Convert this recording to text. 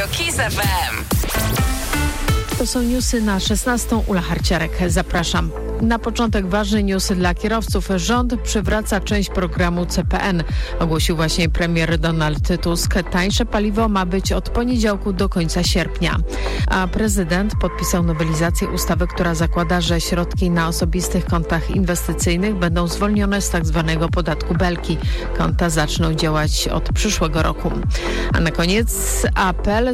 Kiss FM. To są newsy na 16. Ula Harciarek. Zapraszam. Na początek ważne newsy dla kierowców. Rząd przywraca część programu CPN. Ogłosił właśnie premier Donald Tusk. Tańsze paliwo ma być od poniedziałku do końca sierpnia. A prezydent podpisał nowelizację ustawy, która zakłada, że środki na osobistych kontach inwestycyjnych będą zwolnione z tzw. podatku Belki. Konta zaczną działać od przyszłego roku. A na koniec apel